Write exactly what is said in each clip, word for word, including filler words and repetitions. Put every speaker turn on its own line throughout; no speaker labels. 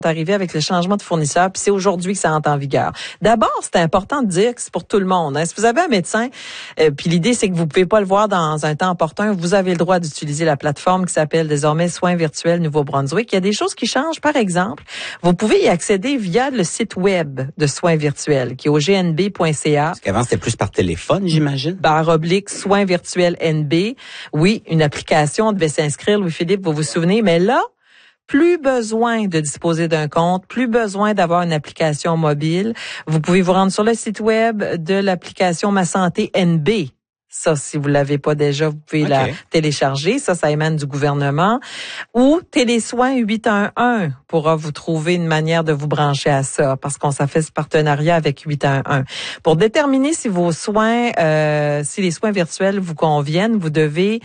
arrivé avec le changement de fournisseur, puis c'est aujourd'hui que ça entre en vigueur. D'abord, c'est important de dire que c'est pour tout le monde. Hein. Si vous avez un médecin, euh, puis l'idée, c'est que vous pouvez pas le voir dans un temps opportun, vous avez le droit d'utiliser la plateforme qui s'appelle désormais Soins virtuels Nouveau-Brunswick. Il y a des choses qui changent. Par exemple, vous pouvez y accéder via le site web de Soins virtuels, qui est au g n b point c a.
Parce qu'avant, c'était plus par téléphone, j'imagine.
Barre oblique Soins virtuels N B. Oui, une application, on devait s'inscrire, Louis-Philippe, vous vous souvenez, mais là, plus besoin de disposer d'un compte, plus besoin d'avoir une application mobile. Vous pouvez vous rendre sur le site web de l'application Ma Santé N B. Ça, si vous l'avez pas déjà, vous pouvez okay. la télécharger. Ça, ça émane du gouvernement. Ou Télésoins huit un un pourra vous trouver une manière de vous brancher à ça, parce qu'on s'est fait ce partenariat avec huit un un. Pour déterminer si vos soins, euh, si les soins virtuels vous conviennent, vous devez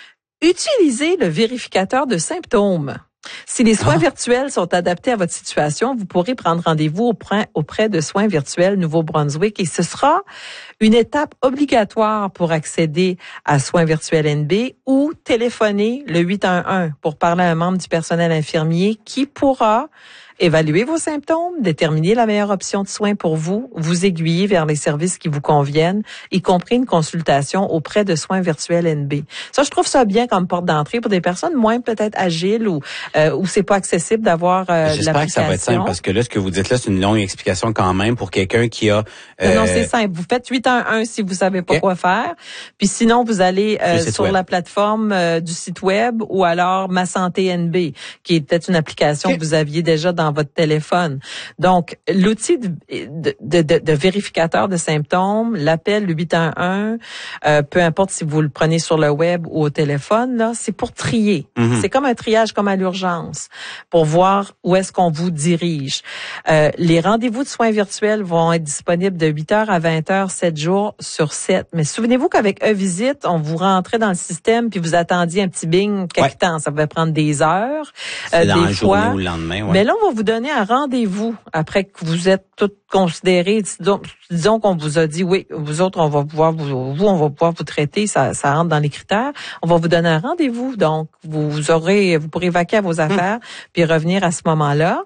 utiliser le vérificateur de symptômes. Si les soins ah. virtuels sont adaptés à votre situation, vous pourrez prendre rendez-vous auprès, auprès de Soins virtuels Nouveau-Brunswick et ce sera une étape obligatoire pour accéder à Soins virtuels N B ou téléphoner le huit un un pour parler à un membre du personnel infirmier qui pourra évaluer vos symptômes, déterminer la meilleure option de soins pour vous, vous aiguiller vers les services qui vous conviennent, y compris une consultation auprès de Soins virtuels N B. Ça, je trouve ça bien comme porte d'entrée pour des personnes moins peut-être agiles ou euh, où c'est pas accessible d'avoir euh, l'application.
J'espère que ça va être simple parce que là, ce que vous dites là, c'est une longue explication quand même pour quelqu'un qui a...
Euh... Non, non, c'est simple. Vous faites huit un un si vous savez pas okay. quoi faire. Puis sinon, vous allez euh, sur web. la plateforme euh, du site web ou alors Ma Santé N B, qui est peut-être une application okay. que vous aviez déjà dans dans votre téléphone. Donc, l'outil de, de, de, de vérificateur de symptômes, l'appel huit un un, euh, peu importe si vous le prenez sur le web ou au téléphone, là, c'est pour trier. Mm-hmm. C'est comme un triage comme à l'urgence, pour voir où est-ce qu'on vous dirige. Euh, les rendez-vous de soins virtuels vont être disponibles de huit heures à vingt heures, sept jours sur sept. Mais souvenez-vous qu'avec E-Visite, on vous rentrait dans le système puis vous attendiez un petit bing quelque ouais. temps. Ça pouvait prendre des heures, euh,
dans
des
la
fois.
Journée ou le lendemain, ouais.
Mais là, on va vous donner un rendez-vous après que vous êtes toutes considérées. Disons, disons qu'on vous a dit, oui, vous autres, on va pouvoir vous, vous, on va pouvoir vous traiter, ça, ça rentre dans les critères. On va vous donner un rendez-vous. Donc, vous, vous aurez, vous pourrez vaquer à vos affaires hum. puis revenir à ce moment-là.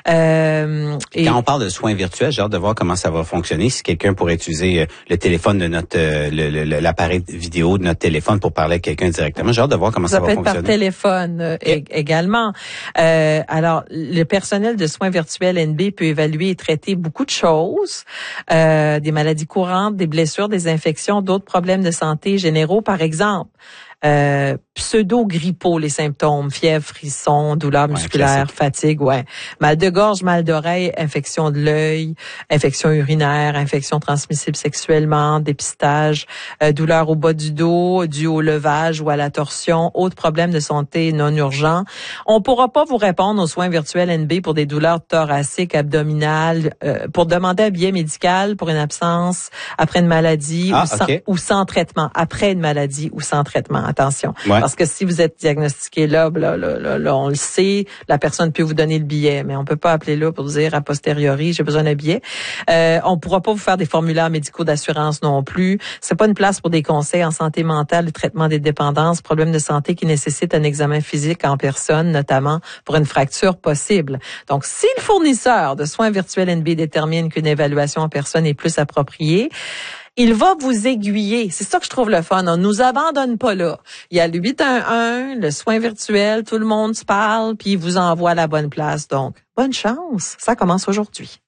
Euh,
et Quand on parle de soins virtuels, j'ai hâte de voir comment ça va fonctionner. Si quelqu'un pourrait utiliser le téléphone de notre, le, le, l'appareil vidéo de notre téléphone pour parler à quelqu'un directement, j'ai hâte de voir comment ça, ça va fonctionner. Ça peut être par téléphone euh,
okay. également. Euh, alors, le personnel de soins virtuels N B peut évaluer et traiter beaucoup de choses, euh, des maladies courantes, des blessures, des infections, d'autres problèmes de santé généraux, par exemple. Euh, pseudo-grippaux, les symptômes, fièvre, frisson, douleur musculaire, ouais, fatigue, ouais. Mal de gorge, mal d'oreille, infection de l'œil, infection urinaire, infection transmissible sexuellement, dépistage, euh, douleur au bas du dos, dû au levage ou à la torsion, autres problèmes de santé non urgents. On pourra pas vous répondre aux soins virtuels N B pour des douleurs thoraciques, abdominales, euh, pour demander un billet médical pour une absence après une maladie
ah,
ou, sans,
okay.
ou sans traitement, après une maladie ou sans traitement. Attention.
Ouais.
Parce que si vous êtes diagnostiqué là, là, là, là, là, on le sait, la personne peut vous donner le billet, mais on peut pas appeler là pour dire a posteriori, j'ai besoin d'un billet. Euh, on pourra pas vous faire des formulaires médicaux d'assurance non plus. C'est pas une place pour des conseils en santé mentale, le traitement des dépendances, problèmes de santé qui nécessitent un examen physique en personne, notamment pour une fracture possible. Donc, si le fournisseur de soins virtuels N B détermine qu'une évaluation en personne est plus appropriée, il va vous aiguiller. C'est ça que je trouve le fun. On nous abandonne pas là. Il y a le huit un un, le soin virtuel, tout le monde se parle, puis il vous envoie à la bonne place. Donc, bonne chance. Ça commence aujourd'hui.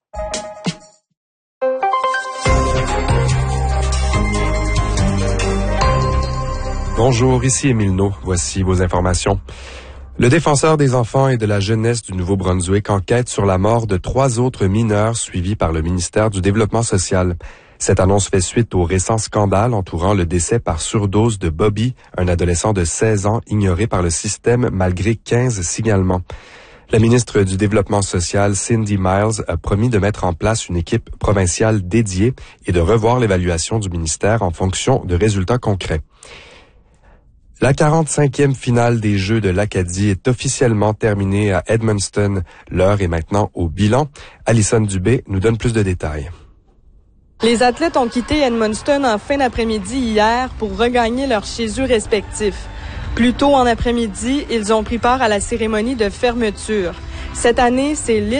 Bonjour, ici Émile Naud. Voici vos informations. Le défenseur des enfants et de la jeunesse du Nouveau-Brunswick enquête sur la mort de trois autres mineurs suivis par le ministère du Développement social. Cette annonce fait suite au récent scandale entourant le décès par surdose de Bobby, un adolescent de seize ans ignoré par le système malgré quinze signalements. La ministre du Développement social, Cindy Miles, a promis de mettre en place une équipe provinciale dédiée et de revoir l'évaluation du ministère en fonction de résultats concrets. La quarante-cinquième finale des Jeux de l'Acadie est officiellement terminée à Edmundston. L'heure est maintenant au bilan. Alison Dubé nous donne plus de détails.
Les athlètes ont quitté Edmundston en fin d'après-midi hier pour regagner leurs chez eux respectifs. Plus tôt en après-midi, ils ont pris part à la cérémonie de fermeture. Cette année, c'est